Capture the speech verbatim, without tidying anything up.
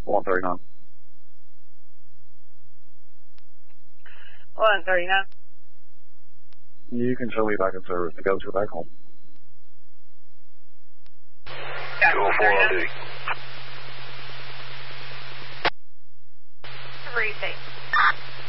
one thirty-nine. one thirty-nine. You can show me back in service to go to back home. Got one thirty-nine.